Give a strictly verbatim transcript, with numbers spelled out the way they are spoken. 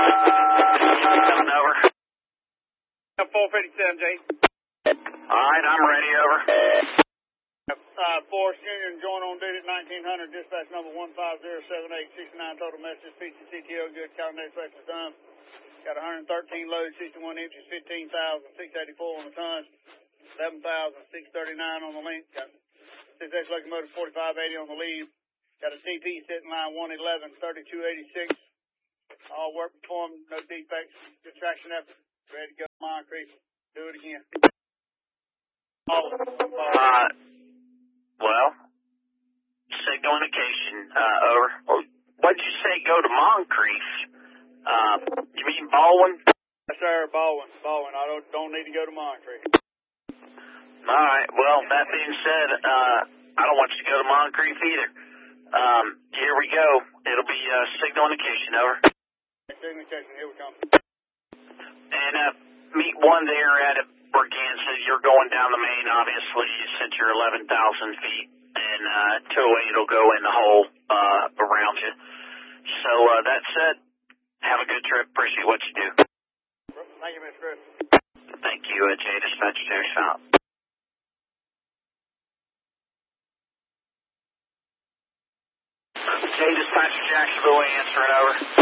Coming over. four fifty-seven, Jay. Alright, I'm ready, over. Uh, Forest Union, join on duty at nineteen hundred, dispatch number one five zero seven eight six nine, total message, P C C T O, good, calendar special done. Got one hundred thirteen loads, sixty-one inches, fifteen thousand six eighty-four on the tons, eleven thousand six thirty-nine on the length, got six X locomotive, forty-five eighty on the lead, got a C P sitting line one eleven, thirty-two eighty-six, all work performed, no defects, good traction effort, ready to go, Mine Creek, do it again. All, all. Uh, well, signal indication, uh, over. What'd you say, go to Moncrief? Uh, you mean Baldwin? Yes, sir, Baldwin, Baldwin. I don't, don't need to go to Moncrief. Alright, well, that being said, uh, I don't want you to go to Moncrief either. Um, here we go. It'll be, uh, signal indication, over. Signal indication, here we come. And, uh, meet one there at Berganza. You're going down the main, obviously, since you're eleven thousand feet. And, uh, two oh eight will go in the hole, uh, around you. So, uh, that said, have a good trip. Appreciate what you do. Thank you, Mister Chris. Thank you, uh, J Dispatcher Terry South. J Dispatcher Jacksonville answering, over.